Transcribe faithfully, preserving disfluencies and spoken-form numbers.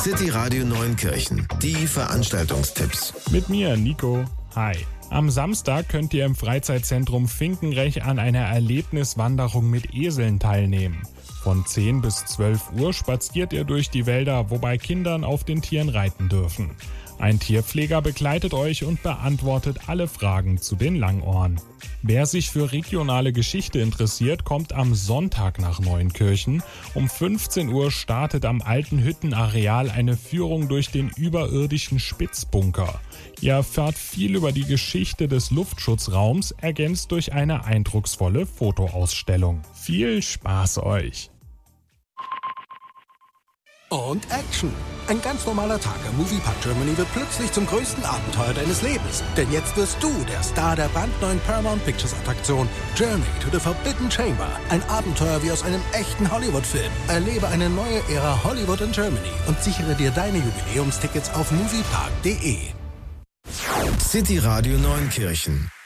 City Radio Neunkirchen. Die Veranstaltungstipps. Mit mir, Nico. Hi. Am Samstag könnt ihr im Freizeitzentrum Finkenrech an einer Erlebniswanderung mit Eseln teilnehmen. Von zehn bis zwölf Uhr spaziert ihr durch die Wälder, wobei Kindern auf den Tieren reiten dürfen. Ein Tierpfleger begleitet euch und beantwortet alle Fragen zu den Langohren. Wer sich für regionale Geschichte interessiert, kommt am Sonntag nach Neunkirchen. Um fünfzehn Uhr startet am alten Hüttenareal eine Führung durch den überirdischen Spitzbunker. Ihr erfahrt viel über die Geschichte des Luftschutzraums, ergänzt durch eine eindrucksvolle Fotoausstellung. Viel Spaß euch! Und Action! Ein ganz normaler Tag am Moviepark Germany wird plötzlich zum größten Abenteuer deines Lebens. Denn jetzt wirst du der Star der brandneuen Paramount Pictures Attraktion Journey to the Forbidden Chamber. Ein Abenteuer wie aus einem echten Hollywood-Film. Erlebe eine neue Ära Hollywood in Germany und sichere dir deine Jubiläumstickets auf moviepark punkt de. City Radio Neunkirchen.